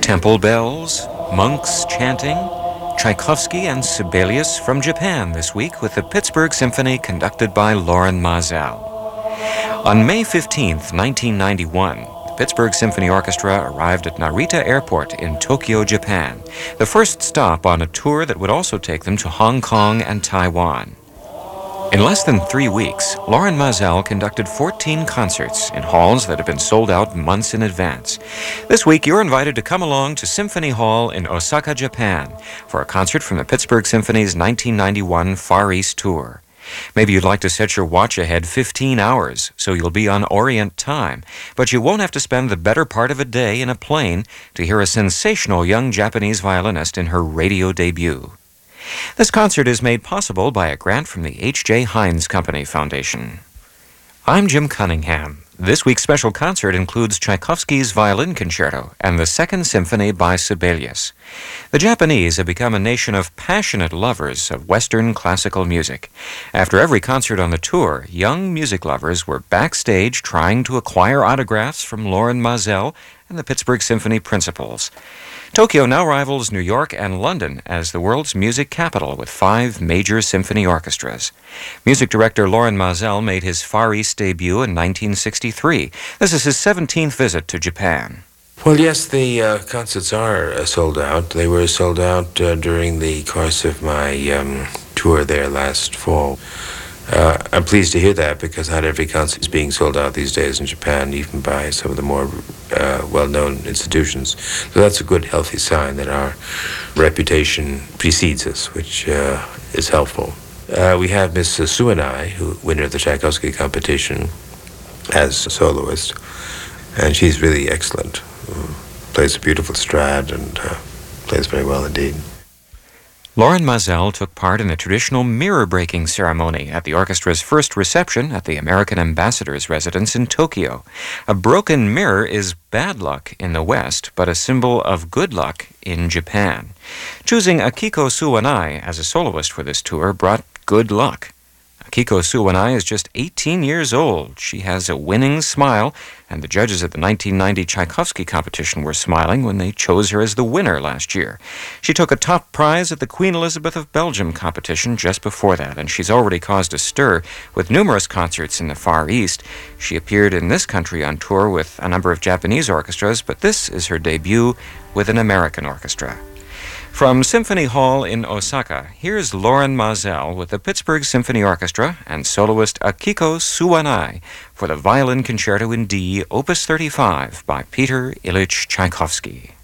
Temple bells, monks chanting, Tchaikovsky and Sibelius from Japan this week with the Pittsburgh Symphony conducted by Loren Maazel. On May 15, 1991, the Pittsburgh Symphony Orchestra arrived at Narita Airport in Tokyo, Japan, the first stop on a tour that would also take them to Hong Kong and Taiwan. In less than 3 weeks, Loren Maazel conducted 14 concerts in halls that had been sold out months in advance. This week, you're invited to come along to Symphony Hall in Osaka, Japan, for a concert from the Pittsburgh Symphony's 1991 Far East Tour. Maybe you'd like to set your watch ahead 15 hours, so you'll be on Orient time, but you won't have to spend the better part of a day in a plane to hear a sensational young Japanese violinist in her radio debut. This concert is made possible by a grant from the H.J. Heinz Company Foundation. I'm Jim Cunningham. This week's special concert includes Tchaikovsky's Violin Concerto and the Second Symphony by Sibelius. The Japanese have become a nation of passionate lovers of Western classical music. After every concert on the tour, young music lovers were backstage trying to acquire autographs from Loren Maazel and the Pittsburgh Symphony principals. Tokyo now rivals New York and London as the world's music capital with 5 major symphony orchestras. Music director Loren Maazel made his Far East debut in 1963. This is his 17th visit to Japan. Well, yes, the concerts are sold out. They were sold out during the course of my tour there last fall. I'm pleased to hear that because not every concert is being sold out these days in Japan, even by some of the more well-known institutions. So that's a good, healthy sign that our reputation precedes us, which is helpful. We have Miss Suanai, winner of the Tchaikovsky competition, as a soloist, and she's really excellent. Plays a beautiful strad and plays very well indeed. Loren Maazel took part in the traditional mirror-breaking ceremony at the orchestra's first reception at the American ambassador's residence in Tokyo. A broken mirror is bad luck in the West, but a symbol of good luck in Japan. Choosing Akiko Suwanai as a soloist for this tour brought good luck. Akiko Suwanai is just 18 years old. She has a winning smile, and the judges at the 1990 Tchaikovsky competition were smiling when they chose her as the winner last year. She took a top prize at the Queen Elizabeth of Belgium competition just before that, and she's already caused a stir with numerous concerts in the Far East. She appeared in this country on tour with a number of Japanese orchestras, but this is her debut with an American orchestra. From Symphony Hall in Osaka, here's Loren Maazel with the Pittsburgh Symphony Orchestra and soloist Akiko Suwanai for the Violin Concerto in D, Opus 35 by Peter Ilyich Tchaikovsky.